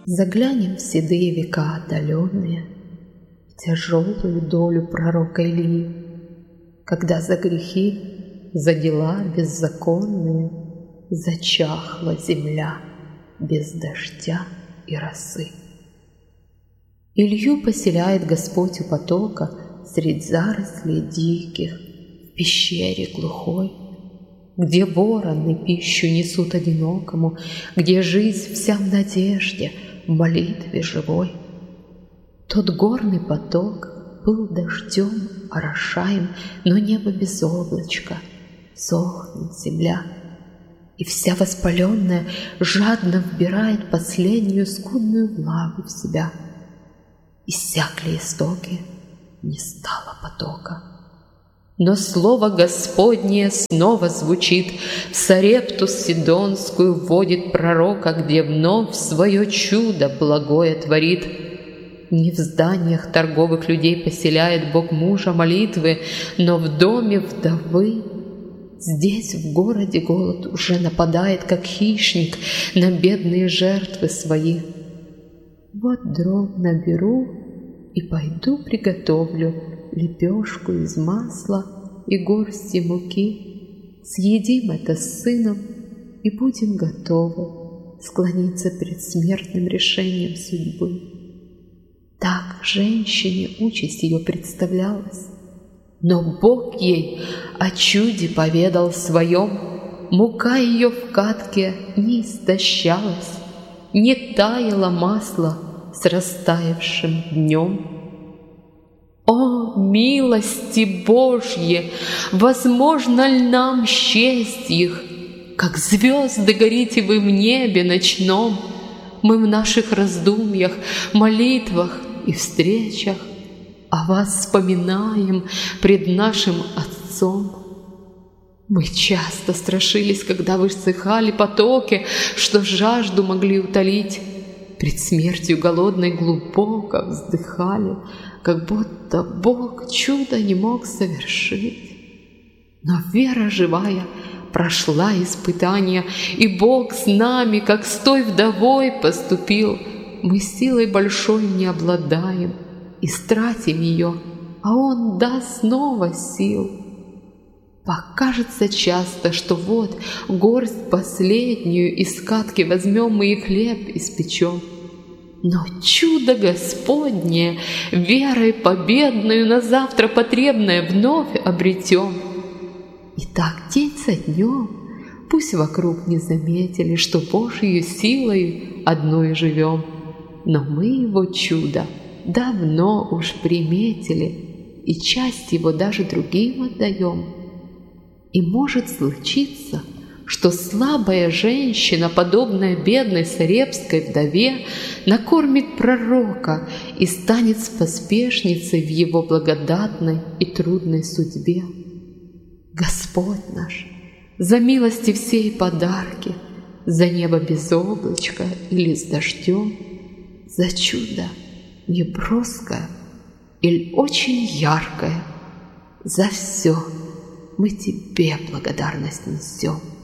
Заглянем в седые века отдаленные, в тяжелую долю пророка Илии, когда за грехи, за дела беззаконные зачахла земля без дождя и росы. Илью поселяет Господь у потока средь зарослей диких, в пещере глухой, где вороны пищу несут одинокому, где жизнь вся в надежде, в молитве живой. Тот горный поток был дождем орошаем, но небо без облачка, сохнет земля, и вся воспаленная жадно вбирает последнюю скудную влагу в себя. Иссякли истоки, не стало потока. Но слово Господнее снова звучит, в Сарепту Сидонскую вводит пророка, где вновь свое чудо благое творит. Не в зданиях торговых людей поселяет Бог мужа молитвы, но в доме вдовы. Здесь, в городе, голод уже нападает, как хищник, на бедные жертвы свои. Вот дров наберу и пойду приготовлю лепешку из масла и горсти муки. Съедим это с сыном и будем готовы склониться перед смертным решением судьбы. Так женщине участь ее представлялась. Но Бог ей о чуде поведал своем, мука ее в катке не истощалась, не таяло масло с растаявшим днем. О, милости Божьи, возможно ли нам счесть их? Как звезды горите вы в небе ночном, мы в наших раздумьях, молитвах и встречах о вас вспоминаем пред нашим Отцом. Мы часто страшились, когда высыхали потоки, что жажду могли утолить. Пред смертью голодной глубоко вздыхали, как будто Бог чудо не мог совершить. Но вера живая прошла испытания, и Бог с нами, как с той вдовой, поступил. Мы силой большой не обладаем, истратим ее, а Он даст снова сил. Покажется часто, что вот горсть последнюю из катки возьмем мы и хлеб испечем. Но чудо Господне, верой победную на завтра потребное вновь обретем. И так день за днем, пусть вокруг не заметили, что Божьей силой одной живем, но мы Его чудо давно уж приметили, и часть его даже другим отдаем. И может случиться, что слабая женщина, подобная бедной сарепской вдове, накормит пророка и станет поспешницей в его благодатной и трудной судьбе. Господь наш, за милости всей подарки, за небо без облачка или с дождем, за чудо неброское или очень яркое, за все мы Тебе благодарность несем.